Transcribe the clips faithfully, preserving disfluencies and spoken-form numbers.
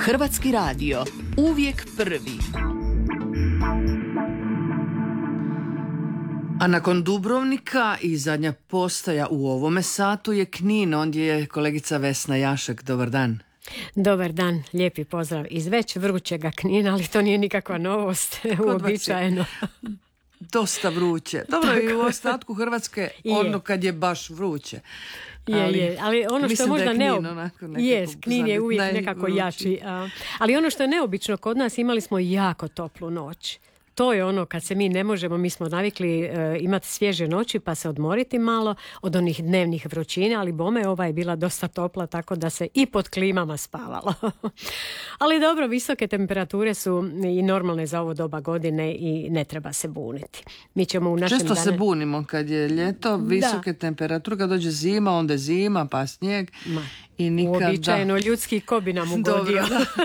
Hrvatski radio, uvijek prvi. A nakon Dubrovnika i zadnja postaja u ovome satu je Knin, ondje je kolegica Vesna Jašek. Dobar dan. Dobar dan, lijepi pozdrav iz već vrućega Knina, ali to nije nikakva novost, uobičajeno. Dosta vruće. Dobro, i u ostatku Hrvatske ono kad je baš vruće. Je, ali, je, ali ono što je možda neobično, jest, Knin je uvijek nekako jači, a, ali ono što je neobično kod nas, imali smo jako toplu noć. To je ono kad se mi ne možemo, mi smo navikli e, imati svježe noći pa se odmoriti malo od onih dnevnih vrućina, ali bome ova je bila dosta topla tako da se i pod klimama spavalo. Ali dobro, visoke temperature su i normalne za ovo doba godine i ne treba se buniti. Mi ćemo u našem Često dane... se bunimo kad je ljeto, visoke da. temperature, kad dođe zima, onda je zima, pa snijeg. Ma, i nikada... Uobičajeno ljudski ko bi nam ugodio.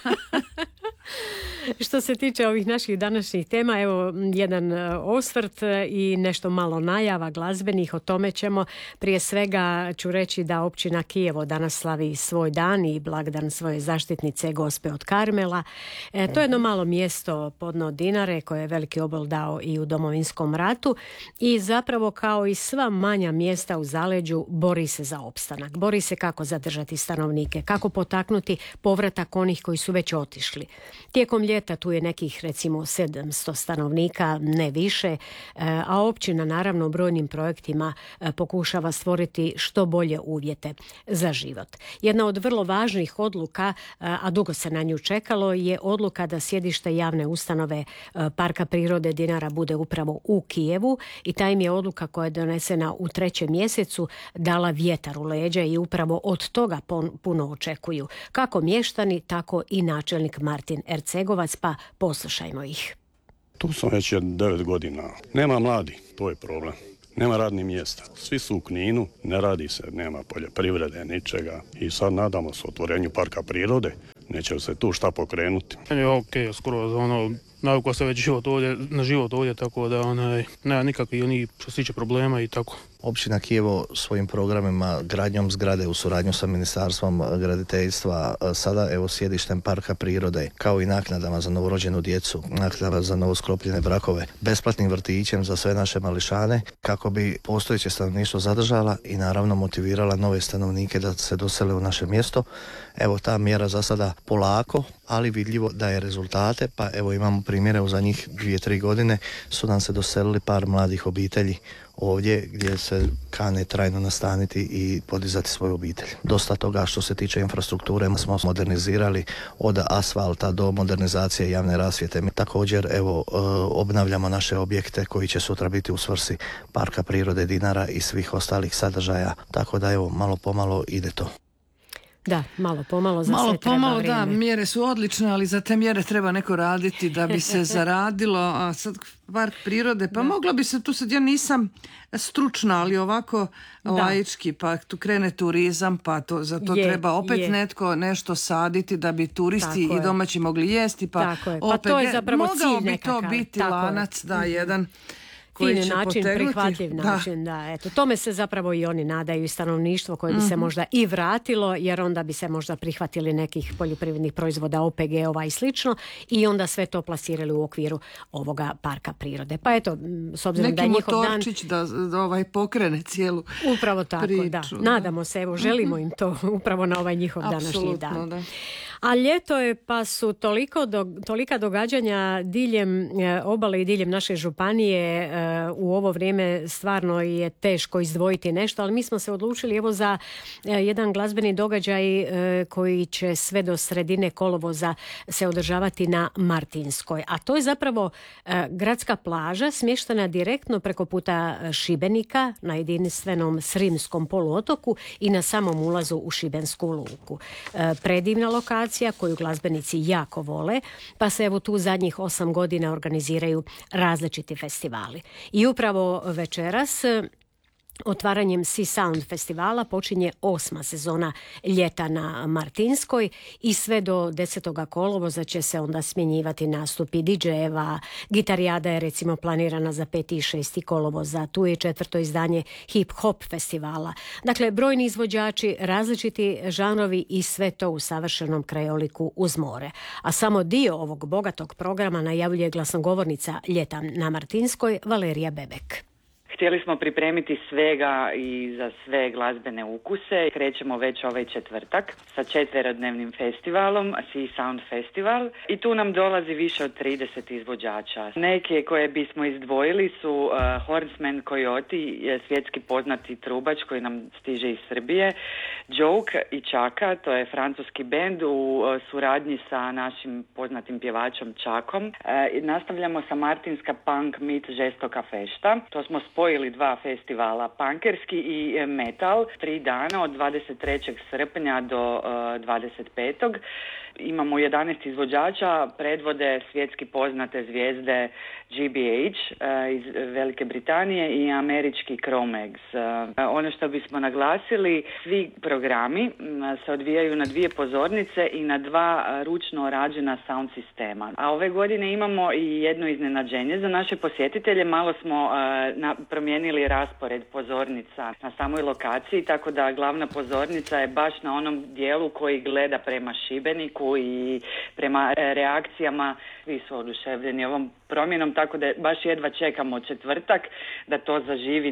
Što se tiče ovih naših današnjih tema, evo jedan osvrt i nešto malo najava glazbenih, o tome ćemo. Prije svega ću reći da općina Kijevo danas slavi svoj dan i blagdan svoje zaštitnice Gospe od Karmela. E, to je jedno malo mjesto podno Dinare koje je veliki obol dao i u Domovinskom ratu i zapravo kao i sva manja mjesta u zaleđu bori se za opstanak. Bori se kako zadržati stanovnike, kako potaknuti povratak onih koji su već otišli. Tijekom ljeta tu je nekih recimo sedamsto stanovnika, ne više, a općina naravno u brojnim projektima pokušava stvoriti što bolje uvjete za život. Jedna od vrlo važnih odluka, a dugo se na nju čekalo, je odluka da sjedište javne ustanove Parka prirode Dinara bude upravo u Kijevu i ta im je odluka koja je donesena u trećem mjesecu dala vjetar u leđa i upravo od toga puno očekuju. Kako mještani, tako i načelnik Martin Ercegovac, pa poslušajmo ih. Tu sam već devet godina. Nema mladi, to je problem. Nema radnih mjesta. Svi su u Kninu, ne radi se, nema poljoprivrede, ničega. I sad nadamo se otvorenju parka prirode. Neće se tu šta pokrenuti. Je ok, skoro ono, navikao se već život ovdje, na život ovdje, tako da onaj, nema nikakvih oni što se tiče problema i tako. Općina Kijevo svojim programima, gradnjom zgrade u suradnju sa Ministarstvom graditeljstva, sada evo sjedištem parka prirode, kao i naknadama za novorođenu djecu, naknadama za novosklopljene brakove, besplatnim vrtićem za sve naše mališane, kako bi postojeće stanovništvo zadržala i naravno motivirala nove stanovnike da se dosele u naše mjesto. Evo ta mjera za sada polako, ali vidljivo daje rezultate, pa evo imamo primjere u zadnjih dvije, tri godine su nam se doselili par mladih obitelji ovdje gdje se kane trajno nastaniti i podizati svoju obitelj. Dosta toga što se tiče infrastrukture smo modernizirali od asfalta do modernizacije javne rasvjete. Mi također evo obnavljamo naše objekte koji će sutra biti u svrsi Parka prirode Dinara i svih ostalih sadržaja, tako da evo malo pomalo ide to. Da, malo pomalo za malo sve treba pomalo, vrijeme. Da, mjere su odlične, ali za te mjere treba neko raditi da bi se zaradilo. A sad park prirode, pa da. Moglo bi se tu, sad ja nisam stručna, ali ovako da. laički, pa tu krene turizam, pa to, za to je, treba opet je. netko nešto saditi da bi turisti tako i domaći je. mogli jesti, pa pa opet to je zapravo mogao cilj bi to biti tako lanac, je. da, jedan fin način, potegnuti. prihvatljiv način, da. da, eto, tome se zapravo i oni nadaju i stanovništvo koje bi mm-hmm. se možda i vratilo, jer onda bi se možda prihvatili nekih poljoprivrednih proizvoda, O P G-ova i slično, i onda sve to plasirali u okviru ovoga parka prirode. Pa eto, s obzirom neki da je njihov dan... Neki motorčić da, da ovaj pokrene cijelu upravo tako, priču, da. Nadamo se, evo, želimo im to upravo na ovaj njihov današnji dan. Da. A ljeto je, pa su toliko do, tolika događanja diljem e, obale i diljem naše županije. E, u ovo vrijeme stvarno je teško izdvojiti nešto, ali mi smo se odlučili evo za e, jedan glazbeni događaj e, koji će sve do sredine kolovoza se održavati na Martinskoj. A to je zapravo e, gradska plaža smještena direktno preko puta Šibenika na jedinstvenom Srimskom poluotoku i na samom ulazu u Šibensku luku. E, predivna lokacija koju glazbenici jako vole, pa se evo tu zadnjih osam godina organiziraju različiti festivali. I upravo večeras Otvaranjem Sea Sound festivala počinje osma sezona ljeta na Martinskoj i sve do desetog kolovoza će se onda smjenjivati nastupi di džejeva. Gitarijada je recimo planirana za peti i šesti kolovoza. Tu je četvrto izdanje Hip Hop festivala. Dakle, brojni izvođači, različiti žanrovi i sve to u savršenom krajoliku uz more. A samo dio ovog bogatog programa najavljuje glasnogovornica ljeta na Martinskoj Valerija Bebek. Htjeli smo pripremiti svega i za sve glazbene ukuse. Krećemo već ovaj četvrtak sa četverodnevnim festivalom, Sea Sound Festival. I tu nam dolazi više od trideset izvođača. Neke koje bismo izdvojili su uh, Horseman Coyote, svjetski poznati trubač koji nam stiže iz Srbije. Joke i Čaka, to je francuski bend u uh, suradnji sa našim poznatim pjevačom Čakom. Uh, nastavljamo sa Martinska Punk Meet Žestoka Fešta. To smo spojili ili dva festivala, punkerski i metal, tri dana od dvadeset trećeg srpnja do uh, dvadeset petog Imamo jedanaest izvođača, predvode svjetski poznate zvijezde G B H uh, iz Velike Britanije i američki Chromex. Uh, ono što bismo naglasili, svi programi uh, se odvijaju na dvije pozornice i na dva uh, ručno rađena sound sistema. A ove godine imamo i jedno iznenađenje za naše posjetitelje. Malo smo uh, na, promijenili raspored pozornica na samoj lokaciji, tako da glavna pozornica je baš na onom dijelu koji gleda prema Šibeniku i prema reakcijama. Svi su oduševljeni ovom promjenom, tako da baš jedva čekamo četvrtak da to zaživi.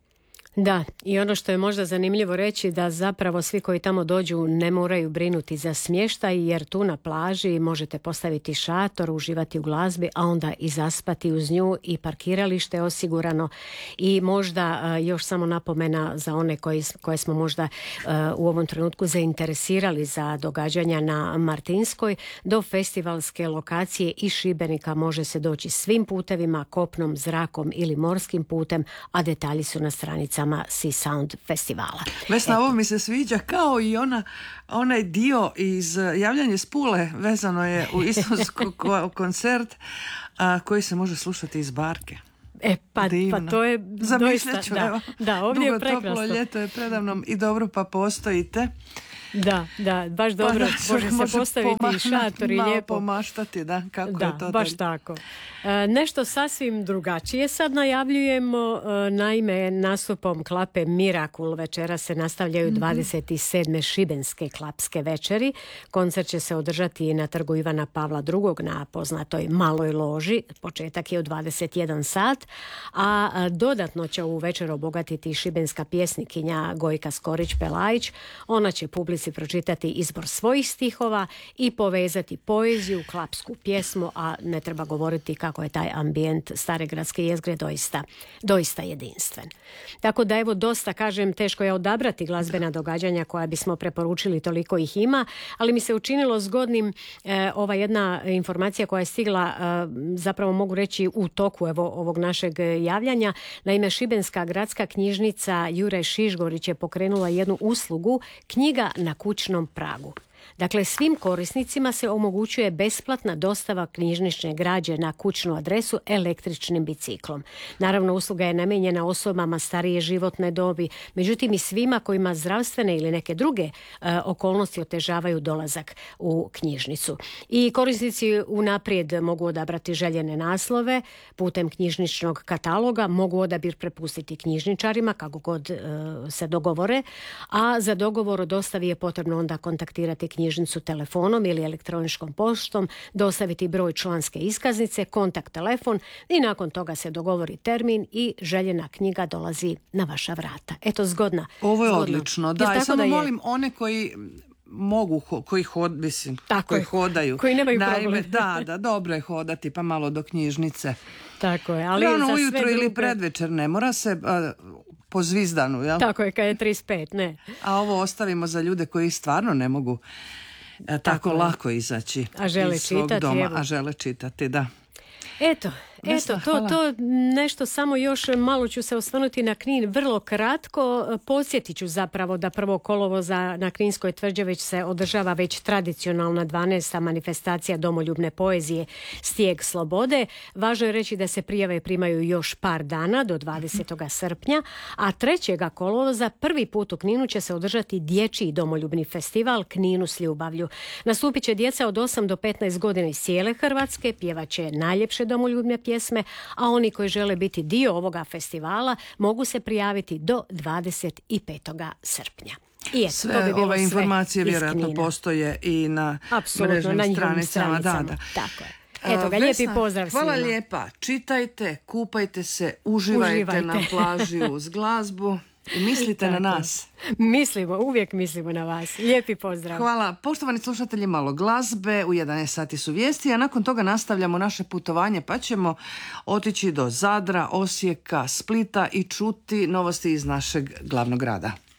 Da, i ono što je možda zanimljivo reći da zapravo svi koji tamo dođu ne moraju brinuti za smještaj, jer tu na plaži možete postaviti šator, uživati u glazbi, a onda i zaspati uz nju, i parkiralište je osigurano. I možda još samo napomena za one koji, koje smo možda u ovom trenutku zainteresirali za događanja na Martinskoj, do festivalske lokacije iz Šibenika može se doći svim putevima, kopnom, zrakom ili morskim putem, a detalji su na stranicama Sea Sound festivala. Vesna, ovo mi se sviđa kao i ona, onaj dio iz Javljanje s Pule, vezano je u istonski koncert a, koji se može slušati iz barke. E, pa, pa to je doista, ću, da, evo, da, ovdje dugo je prekrasno. toplo ljeto je predavnom i dobro pa postojite. Da, da, baš dobro, pa, može se može postaviti pomah, šator i lijepo pomaštati, da, kako da, je to. Baš dalje. tako. E, nešto sasvim drugačije sad najavljujemo, e, naime nastupom klape Mirakul večera se nastavljaju mm-hmm. dvadeset sedme šibenske klapske večeri. Koncert će se održati na trgu Ivana Pavla drugog na poznatoj Maloj loži. Početak je u dvadeset jedan sat, a dodatno će ovu večer obogatiti šibenska pjesnikinja Gojka Skorić-Pelajić. Ona će publici pročitati izbor svojih stihova i povezati poeziju, klapsku pjesmu, a ne treba govoriti kako je taj ambijent stare gradske jezgre doista, doista jedinstven. Tako da evo dosta, kažem, teško je odabrati glazbena događanja koja bismo preporučili, toliko ih ima, ali mi se učinilo zgodnim e, ova jedna informacija koja je stigla, e, zapravo mogu reći u toku evo, ovog našeg javljanja. Naime, Šibenska gradska knjižnica Juraj Šišgorić je pokrenula jednu uslugu knjiga na kućnom pragu. Dakle, svim korisnicima se omogućuje besplatna dostava knjižnične građe na kućnu adresu električnim biciklom. Naravno, usluga je namijenjena osobama starije životne dobi, međutim i svima kojima zdravstvene ili neke druge e, okolnosti otežavaju dolazak u knjižnicu. I korisnici unaprijed mogu odabrati željene naslove putem knjižničnog kataloga, mogu odabir prepustiti knjižničarima kako god e, se dogovore, a za dogovor o dostavi je potrebno onda kontaktirati knjižnicu telefonom ili elektroničkom poštom, dostaviti broj članske iskaznice, kontakt telefon i nakon toga se dogovori termin i željena knjiga dolazi na vaša vrata. Eto, zgodna. Ovo je zgodno. odlično. Da, samo da molim one koji mogu, koji hod, mislim, Tako koji je. hodaju. Koji nemaju Naime, problem. Da, da, dobro je hodati pa malo do knjižnice. Tako je. Ali rano za ujutro sve ili druge... predvečer, ne mora se a, po zvizdanu, jel? Tako je, kad je trideset pet, ne. A ovo ostavimo za ljude koji stvarno ne mogu a, tako, tako lako izaći a žele iz svog čitati, doma, evo. a žele čitati, da. Eto, Eto, to, to nešto samo još malo ću se osvrnuti na Knin vrlo kratko. Podsjetit ću zapravo da prvo kolovoza na Kninskoj tvrđavi se održava već tradicionalna dvanaesta manifestacija domoljubne poezije Stijeg slobode. Važno je reći da se prijave primaju još par dana do dvadesetog srpnja, a trećeg kolovoza prvi put u Kninu će se održati dječji domoljubni festival Kninu s ljubavlju. Nastupit će djeca od osam do petnaest godina iz cijele Hrvatske, pjevat će najljepše domoljubne pjesme, a oni koji žele biti dio ovoga festivala mogu se prijaviti do dvadeset petog srpnja. I eto, sve to bi bilo ove sve informacije vjerojatno Knina. Postoje i na Apsolutno, mrežnim na njihovim stranicama. stranicama. Da, da. Tako je. Eto ga, lijepi pozdrav svima. Hvala lijepa. Čitajte, kupajte se, uživajte, Uživajte. na plaži uz glazbu i mislite na nas. Mislimo, uvijek mislimo na vas. Lijepi pozdrav. Hvala. Poštovani slušatelji, malo glazbe. U jedanaest sati su vijesti, a nakon toga nastavljamo naše putovanje, pa ćemo otići do Zadra, Osijeka, Splita i čuti novosti iz našeg glavnog grada.